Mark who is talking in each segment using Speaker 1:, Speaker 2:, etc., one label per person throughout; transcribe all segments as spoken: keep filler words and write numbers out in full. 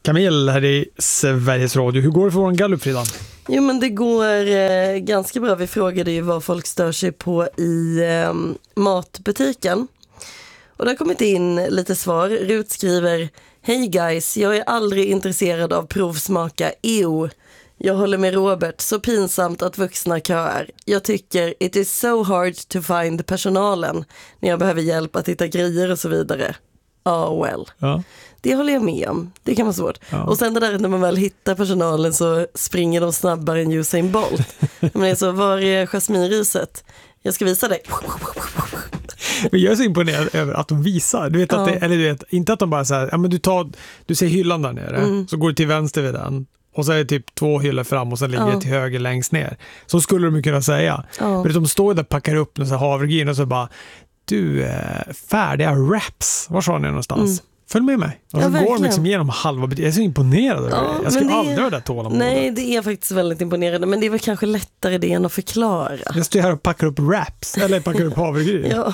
Speaker 1: Camille här i Sveriges Radio. Hur går det för vår gallup, Frida?
Speaker 2: Jo, men det går eh, ganska bra. Vi frågade ju vad folk stör sig på i eh, matbutiken. Och det har kommit in lite svar. Rut skriver: Hej guys, jag är aldrig intresserad av provsmaka E O. Jag håller med Robert, så pinsamt att vuxna köar. Jag tycker it is so hard to find personalen när jag behöver hjälp att hitta grejer och så vidare. Ja, oh, well.
Speaker 1: Ja.
Speaker 2: Det håller jag med om. Det kan vara svårt. Ja. Och sen det där när man väl hittar personalen så springer de snabbare än Usain Bolt. Men det är så, var är jasminriset? Jag ska visa dig.
Speaker 1: Men jag är så imponerad över att de visar. Du vet att ja. det, eller du vet, inte att de bara så här, ja men du tar, du ser hyllan där nere, mm. så går du till vänster vid den. Och så är det typ två hyllor fram och sen ligger ja. det till höger längst ner. Så skulle de kunna säga. Ja. Men de står där och packar upp en sån här havregryn och så bara, du, äh, färdiga wraps. Var sa ni någonstans? Mm. Följ med mig. Och så ja, går de liksom genom halva butiken. Jag är så imponerad över ja, det. Jag skulle aldrig ha det där tålamodet.
Speaker 2: Nej, det är faktiskt väldigt imponerande. Men det är väl kanske lättare det än att förklara.
Speaker 1: Jag står här och packar upp wraps. Eller packar upp havregryn.
Speaker 2: Ja.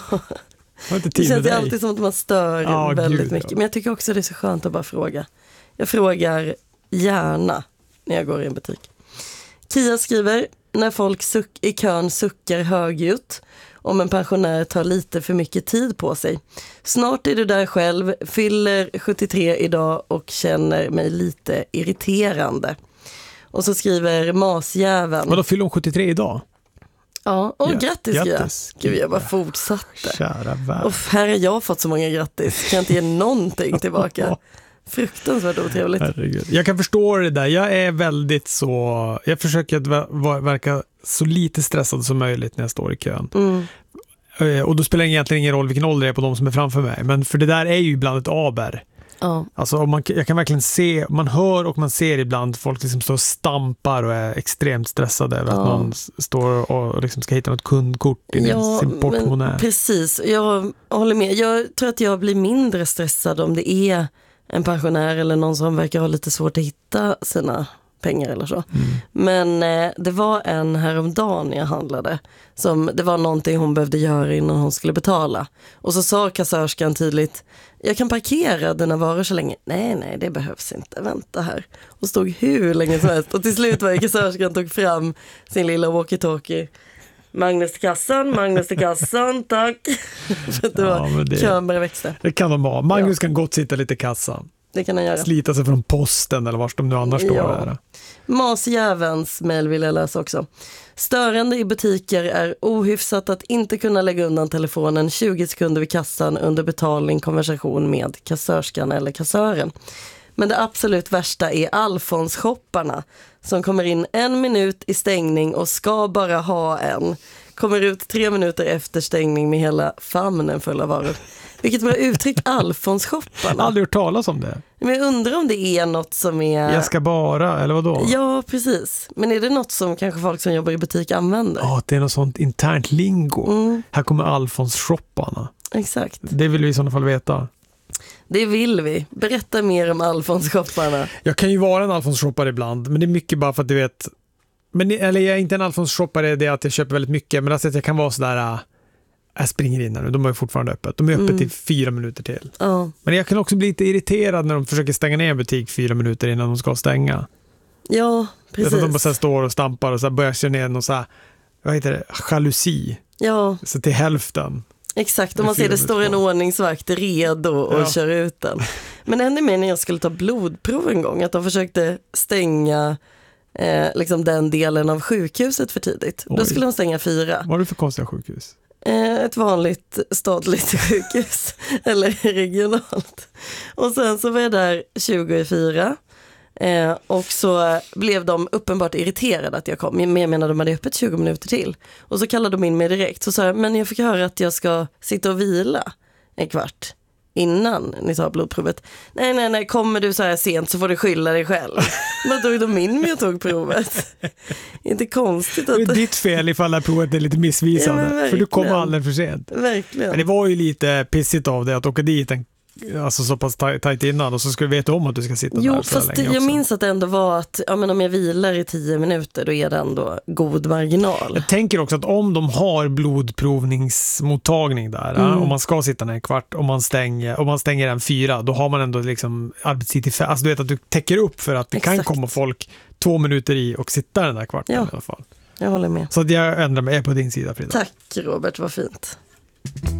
Speaker 2: Det känns ju alltid som att man stör ja, väldigt gud, mycket. Ja. Men jag tycker också det är så skönt att bara fråga. Jag frågar gärna när jag går i en butik. Kia skriver: när folk suck- i kön suckar högljutt om en pensionär tar lite för mycket tid på sig. Snart är du där själv, fyller sjuttiotre idag och känner mig lite irriterande. Och så skriver Masjäveln.
Speaker 1: Vadå, fyller hon sjuttiotre idag?
Speaker 2: Ja, och
Speaker 1: ja,
Speaker 2: grattis, grattis. Gud, jag bara fortsatte.
Speaker 1: Kära värld.
Speaker 2: Och här har jag fått så många grattis. Kan jag inte ge någonting tillbaka. Fruktansvärt otrevligt.
Speaker 1: Herregud. Jag kan förstå det där. Jag är väldigt så... Jag försöker att ver- verka så lite stressad som möjligt när jag står i kön. Mm. Och då spelar det egentligen ingen roll vilken ålder det är på de som är framför mig. Men för det där är ju ibland ett aber.
Speaker 2: Ja.
Speaker 1: Alltså man, jag kan verkligen se, man hör och man ser ibland folk liksom står och stampar och är extremt stressade över ja. att någon står och liksom ska hitta något kundkort i
Speaker 2: ja,
Speaker 1: sin portmonnä.
Speaker 2: Precis, jag håller med. Jag tror att jag blir mindre stressad om det är en pensionär eller någon som verkar ha lite svårt att hitta sina pengar eller så. Mm. Men eh, det var en häromdagen när jag handlade som det var någonting hon behövde göra innan hon skulle betala. Och så sa kassörskan tydligt: jag kan parkera dina varor så länge. Nej, nej, det behövs inte. Vänta här. Och stod hur länge som helst. Och till slut var kassörskan tog fram sin lilla walkie-talkie. Magnus till kassan, Magnus till kassan, tack. För att det var ja, det, kön började växa.
Speaker 1: Det kan de ha. Magnus ja. kan gott sitta lite i kassan.
Speaker 2: Det kan han göra.
Speaker 1: Slita sig från posten eller vars de nu annars står ja. där.
Speaker 2: Masjävens mejl vill jag läsa också. Störande i butiker är ohyfsat att inte kunna lägga undan telefonen tjugo sekunder vid kassan under betalning, konversation med kassörskan eller kassören. Men det absolut värsta är Alfons-shopparna som kommer in en minut i stängning och ska bara ha en. Kommer ut tre minuter efter stängning med hela famnen full av varor. Vilket bra uttryck, Alfons-shopparna.
Speaker 1: Jag har aldrig hört talas om det.
Speaker 2: Men jag undrar om det är något som är...
Speaker 1: Jag ska bara, eller vadå?
Speaker 2: Ja, precis. Men är det något som kanske folk som jobbar i butik använder?
Speaker 1: Ja, det är något sånt internt lingo.
Speaker 2: Mm.
Speaker 1: Här kommer Alfons-shopparna.
Speaker 2: Exakt.
Speaker 1: Det vill vi i sådana fall veta.
Speaker 2: Det vill vi. Berätta mer om Alfons-shopparna.
Speaker 1: Jag kan ju vara en Alfons-shoppare ibland, men det är mycket bara för att du vet... Men, eller jag är inte en Alfons-shoppare, det är att jag köper väldigt mycket, men alltså att jag kan vara sådär... Jag springer in här nu, de är fortfarande öppet. De är öppet mm. i fyra minuter till.
Speaker 2: Oh.
Speaker 1: Men jag kan också bli lite irriterad när de försöker stänga ner en butik fyra minuter innan de ska stänga.
Speaker 2: Ja, precis.
Speaker 1: De bara så här står och stampar och så här börjar köra ner någon så här, vad heter det, jalusi.
Speaker 2: Ja.
Speaker 1: Så till hälften.
Speaker 2: Exakt, om man ser det står en ordningsvakt redo och ja. kör ut den. Men ännu mer när jag skulle ta blodprov en gång, att de försökte stänga eh, liksom den delen av sjukhuset för tidigt. Oj. Då skulle de stänga fyra.
Speaker 1: Vad är det för konstiga sjukhus?
Speaker 2: Ett vanligt statligt sjukhus eller regionalt. Och sen så var jag där tjugo i fyra eh, och så blev de uppenbart irriterade att jag kom. Men jag menar, de hade öppet tjugo minuter till. Och så kallade de in mig direkt. Så sa jag, men jag fick höra att jag ska sitta och vila en kvart innan ni tar blodprovet. Nej, nej, nej, kommer du så här sent så får du skylla dig själv. Men tog de in mig och tog provet. Inte konstigt att...
Speaker 1: Det är ditt fel ifall det här provet är lite missvisande. Ja, för du kom alldeles för sent.
Speaker 2: Verkligen.
Speaker 1: Men det var ju lite pissigt av det att åka dit en alltså så pass taj- tajt innan och så ska du veta om att du ska sitta
Speaker 2: jo,
Speaker 1: där så
Speaker 2: fast
Speaker 1: länge
Speaker 2: det, jag
Speaker 1: också.
Speaker 2: minns att det ändå var att ja, men om jag vilar i tio minuter då är det ändå god marginal.
Speaker 1: Jag tänker också att om de har blodprovningsmottagning där, mm. om man ska sitta ner en kvart, om man stänger, om man stänger en fyra, då har man ändå liksom arbetstid till fem. Alltså du vet att du täcker upp för att det Exakt. kan komma folk två minuter i och sitta den där kvarten
Speaker 2: ja,
Speaker 1: i alla fall.
Speaker 2: Jag håller med.
Speaker 1: Så att jag ändrar mig på din sida, Frida.
Speaker 2: Tack Robert, vad fint.